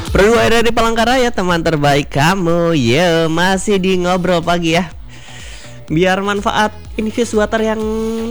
Berdua dari Palangkaraya, teman terbaik kamu. Yo, masih di ngobrol pagi ya. Biar manfaat infused water yang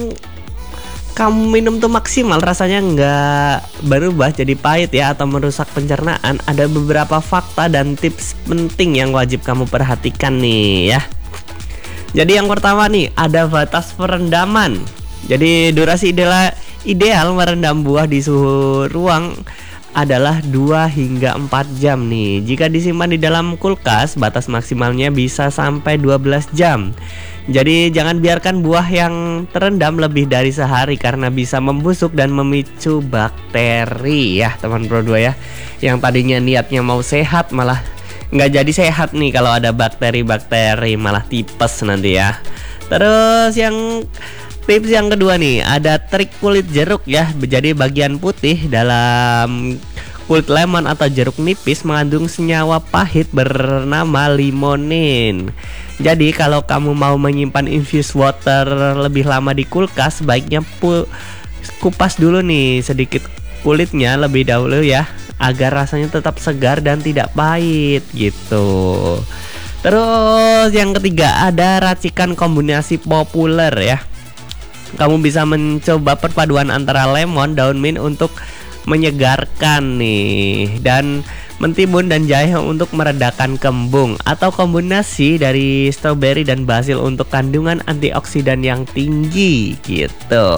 kamu minum tuh maksimal, rasanya nggak berubah jadi pahit ya atau merusak pencernaan. Ada beberapa fakta dan tips penting yang wajib kamu perhatikan nih ya. Jadi yang pertama nih, ada batas perendaman. Jadi durasi ideal merendam buah di suhu ruang adalah 2 hingga 4 jam nih. Jika disimpan di dalam kulkas, batas maksimalnya bisa sampai 12 jam. Jadi jangan biarkan buah yang terendam lebih dari sehari karena bisa membusuk dan memicu bakteri ya teman Pro 2 ya. Yang tadinya niatnya mau sehat malah nggak jadi sehat nih kalau ada bakteri-bakteri, malah tipes nanti ya. Terus tips yang kedua nih, ada trik kulit jeruk ya. Jadi bagian putih dalam kulit lemon atau jeruk nipis mengandung senyawa pahit bernama limonin. Jadi kalau kamu mau menyimpan infused water lebih lama di kulkas, sebaiknya kupas dulu nih sedikit kulitnya lebih dahulu ya, agar rasanya tetap segar dan tidak pahit gitu. Terus yang ketiga, ada racikan kombinasi populer ya. Kamu bisa mencoba perpaduan antara lemon, daun mint untuk menyegarkan nih, dan mentimun dan jahe untuk meredakan kembung, atau kombinasi dari strawberry dan basil untuk kandungan antioksidan yang tinggi gitu.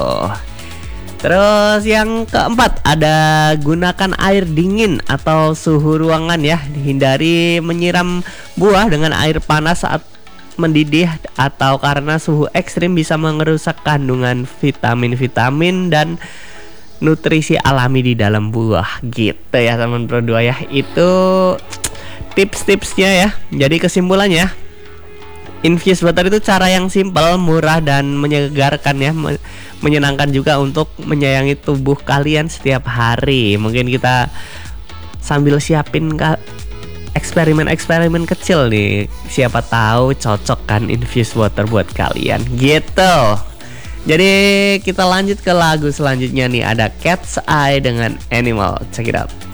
Terus yang keempat, ada gunakan air dingin atau suhu ruangan ya. Hindari menyiram buah dengan air panas saat mendidih atau karena suhu ekstrim bisa merusak kandungan vitamin-vitamin dan nutrisi alami di dalam buah gitu ya teman Pro 2 ya. Itu tips-tipsnya ya. Jadi kesimpulannya, infused water itu cara yang simpel, murah dan menyegarkan ya, menyenangkan juga untuk menyayangi tubuh kalian setiap hari. Mungkin kita sambil siapin eksperimen-eksperimen kecil nih, siapa tahu cocok kan infused water buat kalian gitu. Jadi kita lanjut ke lagu selanjutnya nih, ada Cat's Eye dengan Animal. Check it out.